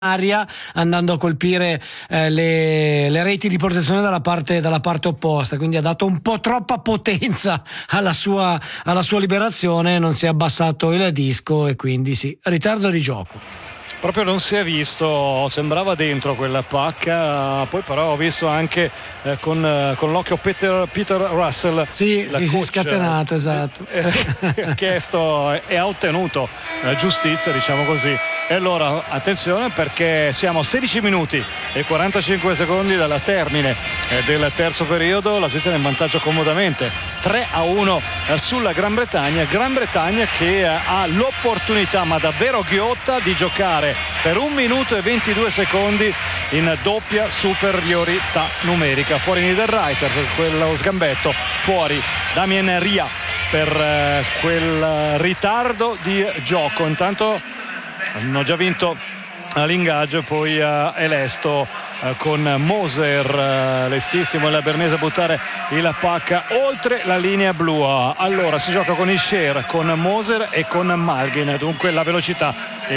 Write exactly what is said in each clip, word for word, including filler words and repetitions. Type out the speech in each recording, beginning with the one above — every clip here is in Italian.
aria, andando a colpire eh, le, le reti di protezione dalla parte, dalla parte opposta, quindi ha dato un po' troppa potenza alla sua, alla sua liberazione, non si è abbassato il disco e quindi sì, ritardo di gioco. Proprio non si è visto, sembrava dentro quella pacca, poi però ho visto anche eh, con, eh, con l'occhio Peter, Peter Russell. Sì, la sì, si è coach, scatenato, esatto. Eh, ha chiesto e ha ottenuto eh, giustizia, diciamo così. E allora attenzione, perché siamo a sedici minuti e quarantacinque secondi dalla termine eh, del terzo periodo. La Svizzera è in vantaggio comodamente tre a uno eh, sulla Gran Bretagna. Gran Bretagna che eh, ha l'opportunità, ma davvero ghiotta, di giocare per un minuto e ventidue secondi in doppia superiorità numerica. Fuori Niederreiter per quello sgambetto, fuori Damien Ria per eh, quel ritardo di gioco. Intanto hanno già vinto l'ingaggio, poi uh, Elesto uh, con Moser, uh, lestissimo il Bernese a buttare il pacca oltre la linea blu. Allora si gioca con Isher, con Moser e con Malgin, dunque la velocità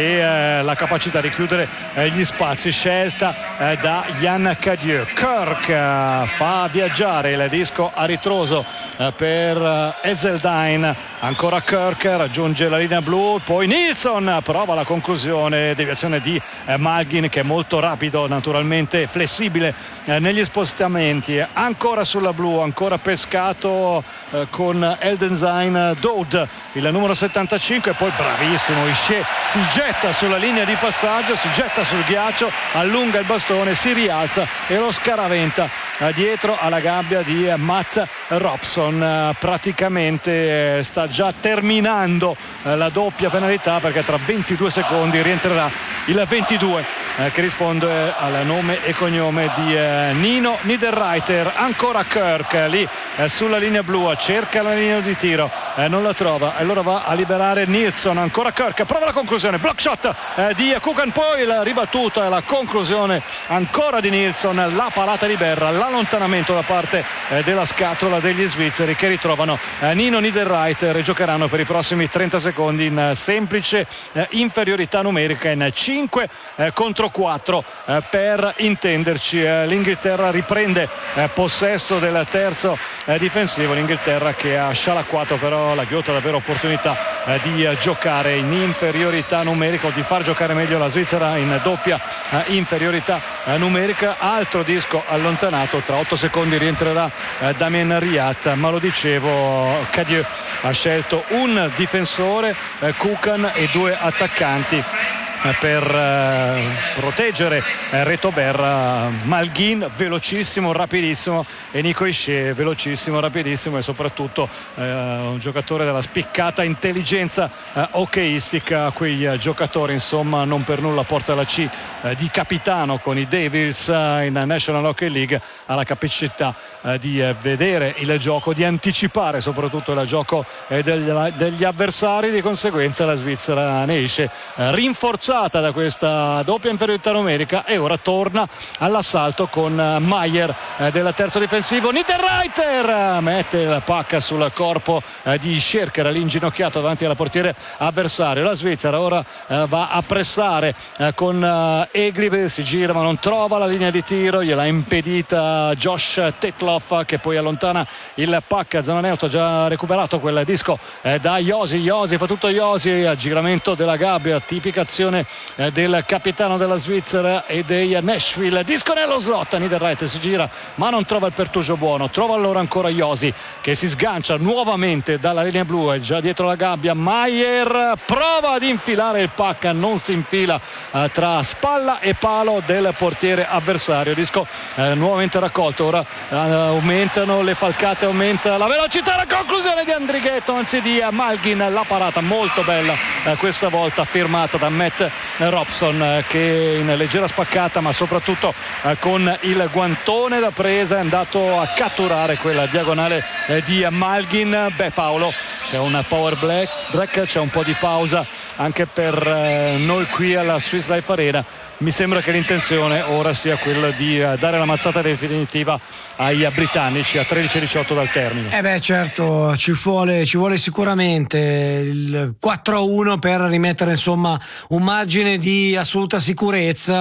e uh, la capacità di chiudere uh, gli spazi scelta uh, da Jan Cadieux. Kirk uh, fa viaggiare il disco a ritroso uh, per uh, Ezeldine, ancora Kirk, raggiunge la linea blu, poi Nilsson prova la conclusione, deviazione di eh, Malgin, che è molto rapido, naturalmente flessibile eh, negli spostamenti. Ancora sulla blu, ancora pescato eh, con Eldenzein Doud, il numero settantacinque, e poi bravissimo Ishe, si getta sulla linea di passaggio, si getta sul ghiaccio, allunga il bastone, si rialza e lo scaraventa eh, dietro alla gabbia di eh, Matt Robson. Eh, praticamente eh, sta già terminando eh, la doppia penalità, perché tra ventidue secondi rientrerà il ventidue eh, che risponde al nome e cognome di eh, Nino Niederreiter. Ancora Kirk eh, lì eh, sulla linea blu, cerca la linea di tiro, eh, non la trova, allora va a liberare Nilsson. Ancora Kirk, prova la conclusione, block shot eh, di Kukan, poi la ribattuta e la conclusione ancora di Nilsson, la parata di Berra, l'allontanamento da parte eh, della scatola degli svizzeri, che ritrovano eh, Nino Niederreiter e giocheranno per i prossimi trenta secondi in eh, semplice eh, inferiorità numerica, in cinque eh, contro quattro eh, per intenderci. eh, l'Inghilterra riprende eh, possesso del terzo eh, difensivo, l'Inghilterra che ha scialacquato però la ghiotta davvero opportunità eh, di eh, giocare in inferiorità numerica, o di far giocare meglio la Svizzera in doppia eh, inferiorità eh, numerica. Altro disco allontanato, tra otto secondi rientrerà eh, Damien Riat, ma lo dicevo, Cadieux ha scelto un difensore, eh, Kukan, e due attaccanti per eh, proteggere eh, Reto Berra. Malgin velocissimo, rapidissimo, e Nico Ishe velocissimo, rapidissimo, e soprattutto eh, un giocatore della spiccata intelligenza eh, hockeyistica. Quei eh, giocatori, insomma, non per nulla porta la C eh, di capitano con i Devils eh, in National Hockey League, ha la capacità eh, di eh, vedere il gioco, di anticipare soprattutto il gioco eh, degli, degli avversari. Di conseguenza la Svizzera ne esce eh, rinforzata da questa doppia inferiorità numerica, e ora torna all'assalto con Maier eh, del terzo difensivo. Niederreiter mette la pacca sul corpo eh, di Scher, che era lì inginocchiato davanti alla portiere avversario. La Svizzera ora eh, va a pressare eh, con eh, Eglib, si gira ma non trova la linea di tiro, gliel'ha impedita Josh Tetloff, che poi allontana il pacca, zona neutra, già recuperato quel disco eh, da Josi. Josi fa tutto Josi, aggiramento della gabbia, tipica azione Eh, del capitano della Svizzera e dei Nashville. Disco nello slot, Niederreiter si gira ma non trova il pertugio buono, trova allora ancora Josi, che si sgancia nuovamente dalla linea blu, è già dietro la gabbia. Maier prova ad infilare il pacca, non si infila eh, tra spalla e palo del portiere avversario. Disco eh, nuovamente raccolto, ora eh, aumentano le falcate, aumenta la velocità, la conclusione di Andrighetto, anzi di Malgin, la parata molto bella eh, questa volta firmata da Matt Robson, che in leggera spaccata, ma soprattutto eh, con il guantone da presa, è andato a catturare quella diagonale eh, di Malgin. Beh, Paolo, c'è un power break, c'è un po' di pausa anche per eh, noi qui alla Swiss Life Arena. Mi sembra che l'intenzione ora sia quella di uh, dare la mazzata definitiva ai britannici a tredici diciotto dal termine. Eh beh, certo, ci vuole, ci vuole sicuramente il quattro a uno per rimettere, insomma, un margine di assoluta sicurezza.